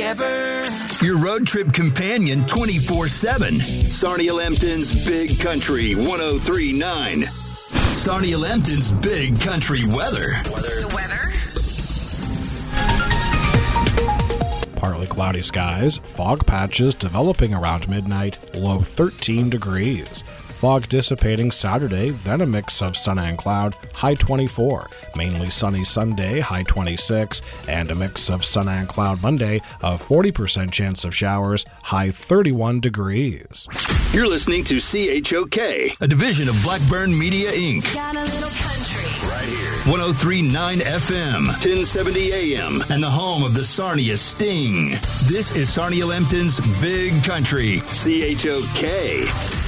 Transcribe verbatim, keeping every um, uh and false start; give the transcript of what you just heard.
forever. Your road trip companion twenty-four seven. Sarnia Lambton's Big Country one oh three point nine. Sarnia Lambton's Big Country weather. Weather. The weather. Partly cloudy skies, fog patches developing around midnight, low thirteen degrees. Fog dissipating Saturday, then a mix of sun and cloud, high twenty-four. Mainly sunny Sunday, high twenty-six. And a mix of sun and cloud Monday, a forty percent chance of showers, high thirty-one degrees. You're listening to C H O K, a division of Blackburn Media, Incorporated. Got a little country. Right here. one oh three point nine F M, ten seventy A M, and the home of the Sarnia Sting. This is Sarnia Lambton's Big Country, C H O K.